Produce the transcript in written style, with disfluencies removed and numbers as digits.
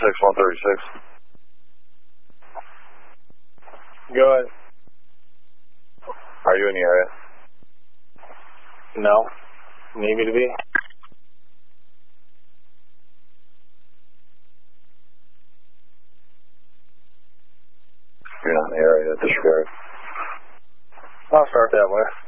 136. Go ahead. Are you in the area? No. Need me to be? You're not in the area, disregard. I'll start that way.